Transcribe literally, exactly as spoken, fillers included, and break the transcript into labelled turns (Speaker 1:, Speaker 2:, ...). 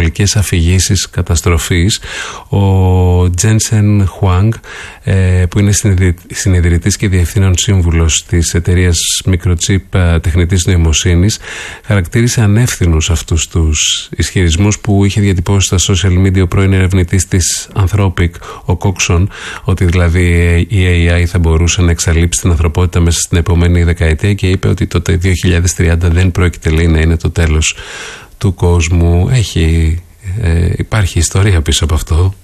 Speaker 1: υπερβολικές αφηγήσεις καταστροφής. Ο Τζένσεν Χουάνγκ, ε, που είναι συνειδητής και διευθύνων σύμβουλος της εταιρείας Microchip τεχνητής νοημοσύνης, χαρακτήρισε ανεύθυνους αυτούς τους ισχυρισμούς που είχε διατυπώσει στα social media ο πρώην ερευνητής της Anthropic, ο Κόξον, ότι δηλαδή η έι άι θα μπορούσε να εξαλείψει την ανθρωπότητα μέσα στην επόμενη δεκαετία, και είπε ότι το δύο χιλιάδες τριάντα δεν πρόκειται, λέει, να είναι το τέλος του κόσμου. Έχει, ε, υπάρχει ιστορία πίσω από αυτό.